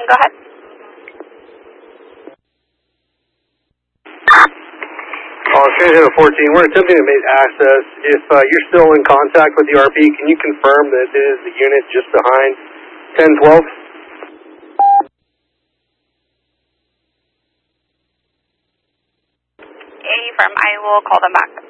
go ahead. Transit 14, we're attempting to make access. If you're still in contact with the RP, can you confirm that it is the unit just behind 1012? Affirm. I will call them back.